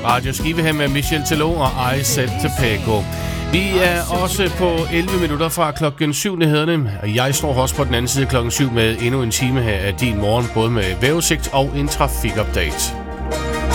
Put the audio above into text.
Radio Skive her med Michel Tello og Aizet Tepego. Vi er også på 11 minutter fra klokken 7 nyhederne, og jeg står også på den anden side klokken 7 med endnu en time her af din morgen, både med vejrudsigt og en trafikupdate.